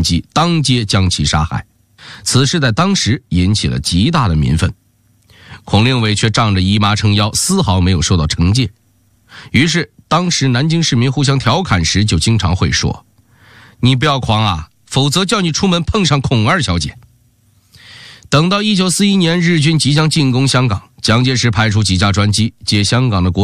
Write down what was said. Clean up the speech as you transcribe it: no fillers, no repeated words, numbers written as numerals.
机，当街将其杀害。此事在当时引起了极大的民愤。孔令伟却仗着姨妈撑腰，丝毫没有受到惩戒。于是当时南京市民互相调侃时，就经常会说：你不要狂啊，否则叫你出门碰上孔二小姐。等到1941年日军即将进攻香港，蒋介石派出几架专机接香港的国